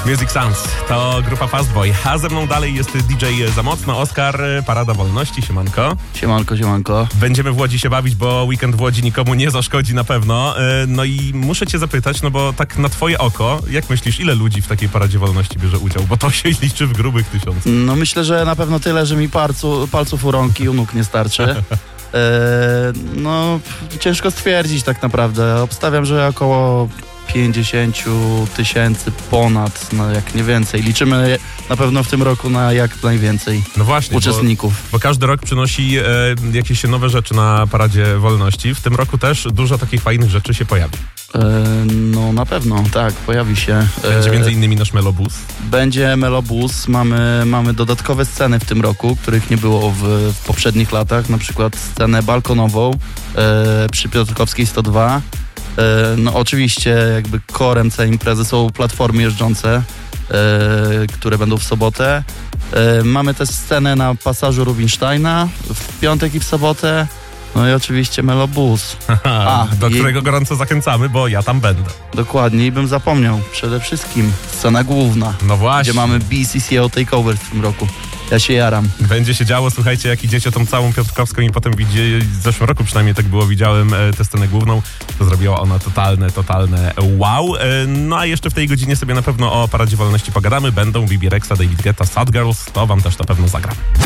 Music Sounds to grupa Fastboy, a ze mną dalej jest DJ Za Mocno, Oskar, Parada Wolności, siemanko. Siemanko. Będziemy w Łodzi się bawić, bo weekend w Łodzi nikomu nie zaszkodzi na pewno. No i muszę cię zapytać, no bo tak na twoje oko, jak myślisz, ile ludzi w takiej Paradzie Wolności bierze udział? Bo to się liczy w grubych tysiącach. No myślę, że na pewno tyle, że mi palców u rąk i u nóg nie starczy. No ciężko stwierdzić tak naprawdę. Obstawiam, że około 50 tysięcy ponad, no jak nie więcej. Liczymy na pewno w tym roku na jak najwięcej uczestników. Bo każdy rok przynosi jakieś nowe rzeczy na Paradzie Wolności. W tym roku też dużo takich fajnych rzeczy się pojawi. No na pewno, tak, pojawi się. Będzie między innymi nasz Melobus. Będzie Melobus, mamy dodatkowe sceny w tym roku, których nie było w poprzednich latach, na przykład scenę balkonową przy Piotrkowskiej 102. No oczywiście jakby korem całej imprezy są platformy jeżdżące, które będą w sobotę. Mamy też scenę na pasażu Rubinsteina w piątek i w sobotę. No i oczywiście Melobus. Do którego gorąco zachęcamy, bo ja tam będę. Dokładnie i bym zapomniał. Przede wszystkim scena główna. No właśnie. Gdzie mamy BCCO Takeover w tym roku. Ja się jaram. Będzie się działo, słuchajcie, jak idziecie tą całą Piotrkowską i potem w zeszłym roku przynajmniej tak było, widziałem tę scenę główną, to zrobiła ona totalne wow. No a jeszcze w tej godzinie sobie na pewno o Paradzie Wolności pogadamy. Będą Bibi Rexha, David Guetta, Sad Girls, to wam też na pewno zagram.